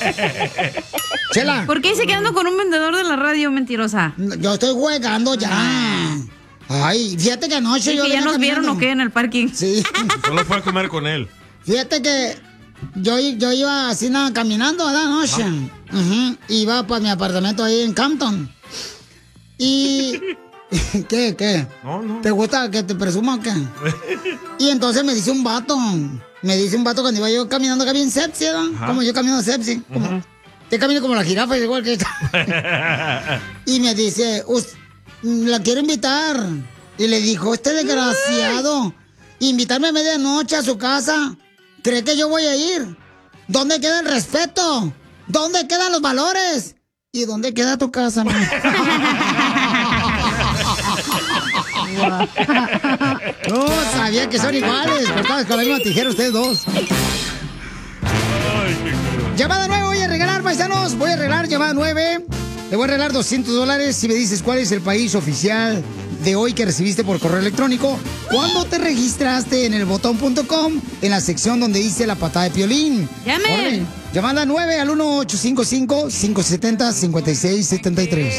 Chela. ¿Por qué dice que ando con un vendedor de la radio, mentirosa? Yo estoy jugando ya. Ay, fíjate que anoche yo... que ya nos vieron o qué en el parking. Sí. Solo fue a comer con él. Fíjate que yo iba así nada, caminando a la noche. Iba para mi apartamento ahí en Campton. Y... ¿Qué? No. ¿Te gusta que te presuma o qué? Y entonces me dice un vato cuando iba yo caminando acá bien sepsi, ¿no? Como yo camino sepsi. Te camino como la jirafa, igual que esta. Y me dice, la quiero invitar. Y le dijo, este desgraciado, invitarme a medianoche a su casa. ¿Cree que yo voy a ir? ¿Dónde queda el respeto? ¿Dónde quedan los valores? ¿Y dónde queda tu casa, man? No, sabía que son iguales. Cortados con la misma tijera ustedes dos. Llamada 9 voy a regalar, paisanos. Voy a regalar llamada 9. Le voy a regalar $200 si me dices cuál es el país oficial de hoy que recibiste por correo electrónico. ¿Cuándo te registraste en elbotón.com? En la sección donde dice la patada de Piolín. ¡Llamen! Llamada 9 al 1-855-570-5673.